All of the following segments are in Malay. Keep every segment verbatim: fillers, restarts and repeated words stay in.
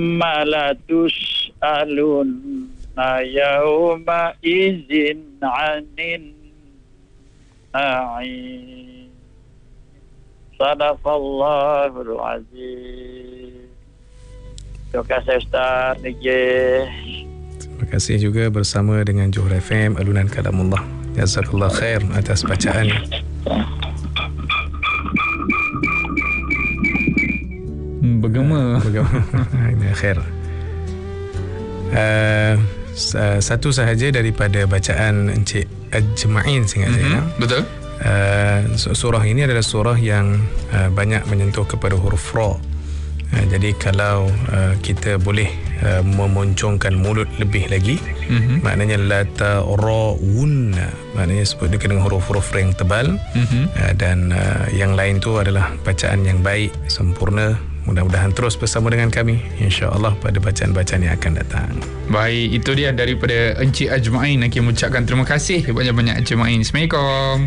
la tus'alunna yawma izin 'anin na'im. Sadaqallahul azim. Terima kasih Ustaz. Terima kasih juga bersama dengan Johor F M Alunan Kalamullah. Jazakallah khair atas bacaannya. Bergema. Bergema. Ini khair. Uh, satu sahaja daripada bacaan Encik Ajma'in seingat mm-hmm. saya. Betul. Uh, surah ini adalah surah yang uh, banyak menyentuh kepada huruf ra. Uh, jadi kalau uh, kita boleh uh, memoncongkan mulut lebih lagi, mm-hmm. maknanya la ta'rawunna, maknanya sebut dengan huruf-huruf yang tebal, mm-hmm. uh, dan uh, yang lain tu adalah bacaan yang baik, sempurna. Mudah-mudahan terus bersama dengan kami insya-Allah pada bacaan-bacaan yang akan datang. Baik, itu dia daripada Encik Ajma'in. Hakim ucapkan terima kasih banyak-banyak Encik Ajma'in. Assalamualaikum.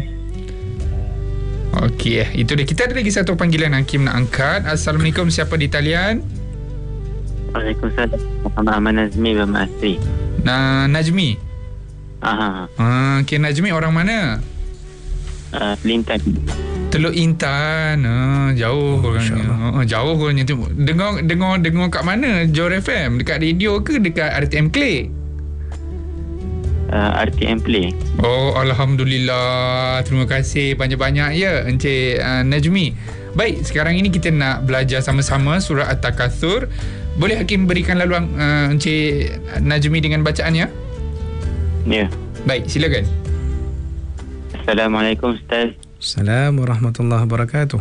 Okey, itu dia. Kita ada lagi satu panggilan Hakim nak angkat. Assalamualaikum, siapa di talian? Waalaikumsalam. Muhammad Ahmad Nazmi bin Masri. Nah, Najmi. Aha. Ah, okey, Najmi orang mana? Uh, Kelantan. Teluk Intan. Ah, jauh oh, orangnya. Ah, jauh orangnya. Dengar dengar dengar kat mana? Johor F M, dekat radio ke dekat R T M Clay? Uh, R T M Play. Oh, alhamdulillah. Terima kasih banyak-banyak ya Encik uh, Najmi. Baik, sekarang ini kita nak belajar sama-sama surah At-Takatsur. Boleh Hakim berikan laluan uh, Encik Najmi dengan bacaannya? Ya. Baik, silakan. Assalamualaikum Ustaz. Assalamualaikum warahmatullahi wabarakatuh.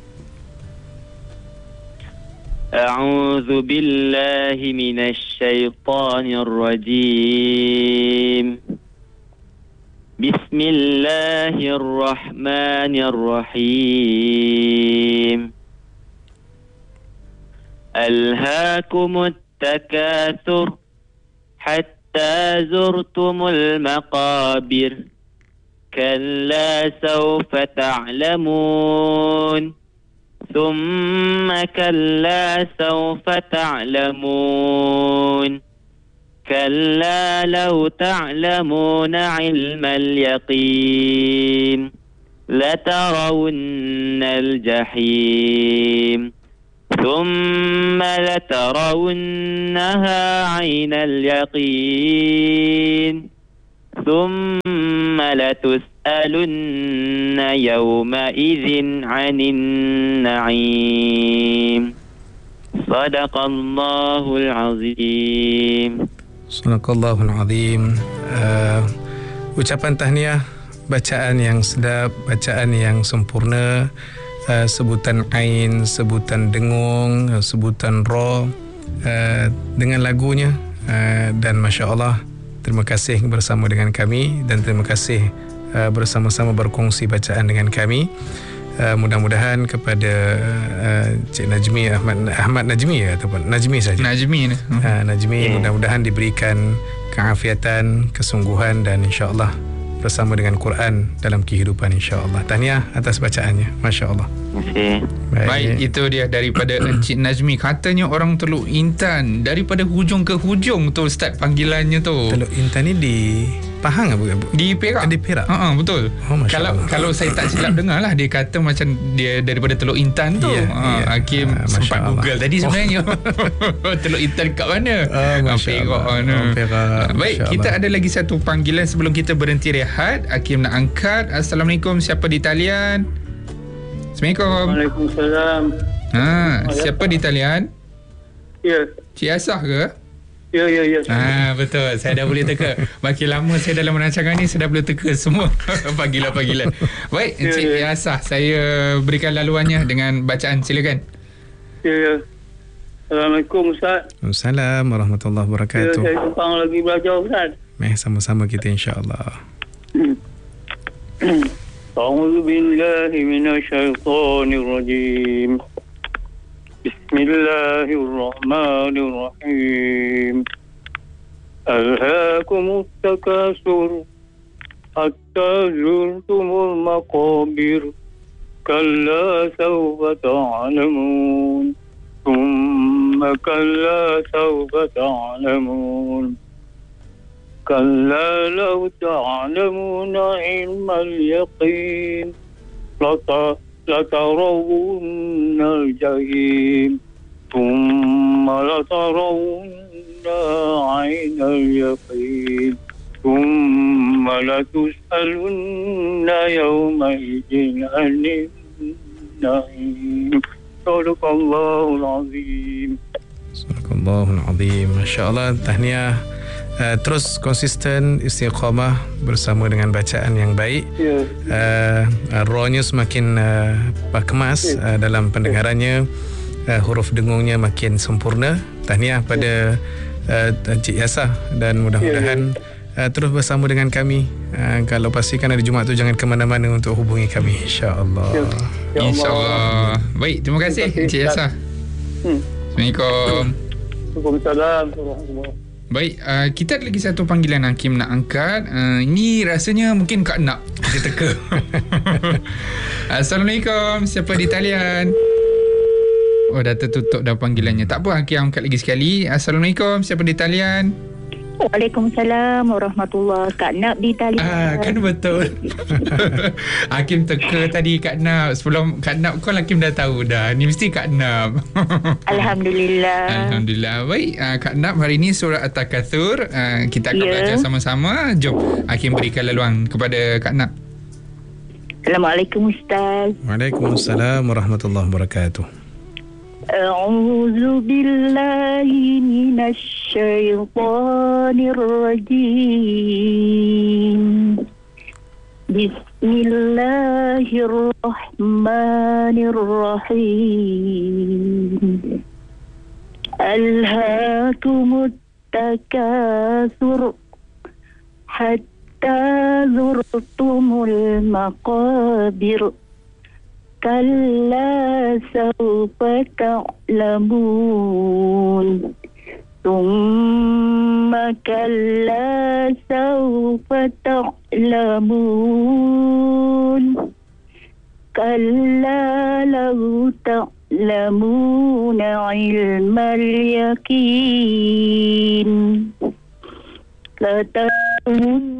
A'udzu billahi minasy syaithanir rajim. Bismillahirrahmanirrahim. Alhaakumut takatsur hatta zurtumul maqabir. كلا سوف تعلمون ثم كلا سوف تعلمون كلا لو تعلمون علم اليقين لترون الجحيم ثم لترونها عين اليقين ثم لتسألن يومئذ عن النعيم صدق الله العظيم. Sadaqallahul azim. Uh, ucapan tahniah, bacaan yang sedap, bacaan yang sempurna, uh, sebutan ain, sebutan dengung, uh, sebutan ra, uh, dengan lagunya, uh, dan masya-Allah. Terima kasih bersama dengan kami dan terima kasih uh, bersama-sama berkongsi bacaan dengan kami. Uh, mudah-mudahan kepada uh, Cik Najmi Ahmad Ahmad Najmi ya ataupun Najmi saja. Najmi ni. Uh, Najmi yeah. Mudah-mudahan diberikan keafiatan, kesungguhan dan insya-Allah bersama dengan Quran dalam kehidupan insya-Allah. Tahniah atas bacaannya. Masya-Allah. Okay. Baik. Baik, itu dia daripada Encik Najmi. Katanya orang Teluk Intan, daripada hujung ke hujung tu Ustaz panggilannya tu. Teluk Intan ni di Pahang apa? Di Perak. Di Perak. Ha, betul. Oh, kalau Allah. Kalau saya tak silap dengar lah, dia kata macam dia daripada Teluk Intan tu. Yeah, ha, yeah. Hakim uh, sempat Allah. Google tadi sebenarnya. Oh. Teluk Intan kat mana? Oh, Perak mana? Oh, Perak. Baik, kita ada lagi satu panggilan sebelum kita berhenti rehat. Hakim nak angkat. Assalamualaikum, siapa di talian? Assalamualaikum. Waalaikumsalam. Ha, siapa di talian? Ya. Cik Asah ke? Ya, ya, ya. Ah, betul. Saya dah boleh teka. Makin lama saya dalam rancangan ni, saya dah boleh teka semua panggilan-panggilan. Baik, Encik ya, ya. Asah, saya berikan laluannya dengan bacaan. Silakan. Ya, ya. Assalamualaikum Ustaz. Waalaikumsalam warahmatullahi wabarakatuh. Ya, saya tumpang lagi belajar Ustaz. Meh, sama-sama kita insya-Allah. A'udzu billahi minasy syaithanir rajim. Bismillahirrahmanirrahim. Alhaakumut takatsur hatta zurtumul maqabir. Kalla sawfa ta'lamun. Thumma ثم كلا سوف تعلمون كلا لو تعلمون علم اليقين لت- لترون الجحيم ثم لترون عين اليقين ثم لتسألن يومئذ عن النعيم صدق الله العظيم. Subhanallahul azim. Masya-Allah, tahniah. Uh, terus konsisten istiqamah bersama dengan bacaan yang baik. Ya. Uh, uh, rawnya semakin uh, kemas uh, dalam pendengarannya. Uh, huruf dengungnya makin sempurna. Tahniah pada uh, Encik Yasah dan mudah-mudahan uh, terus bersama dengan kami. Uh, kalau pastikan ada Jumaat tu jangan ke mana-mana untuk hubungi kami, insya-Allah. Ya. Ya Allah. InsyaAllah. Baik, terima kasih Terima kasih, Encik Yasah. Hmm. Assalamualaikum. Waalaikumsalam warahmatullahi. Baik, uh, kita ada lagi satu panggilan Hakim nak angkat. Uh, ini rasanya mungkin Kak Nak. Kita teka. Assalamualaikum. Siapa di talian? Oh, dah tertutup dah panggilannya. Tak apa, Hakim angkat lagi sekali. Assalamualaikum. Siapa di talian? Waalaikumsalam warahmatullahi. Kak Nak di talian. Ah, kan betul. Hakim teka tadi Kak Nap. Sebelum Kak Nap call, Hakim dah tahu dah. Ni mesti Kak Nap. Alhamdulillah. Alhamdulillah. Baik, uh, Kak Nap, hari ini surah At-Takatsur. Uh, kita akan Ya. belajar sama-sama. Jom Hakim berikan laluan kepada Kak Nap. Assalamualaikum Ustaz. Waalaikumsalam warahmatullahi wabarakatuh. أعوذ بالله من الشيطان الرجيم بسم الله الرحمن الرحيم ألهاكم التكاثر حتى زرتم المقابر كلا سوف تعلمون ثم كلا سوف تعلمون كلا لو تعلمون علم اليقين لترون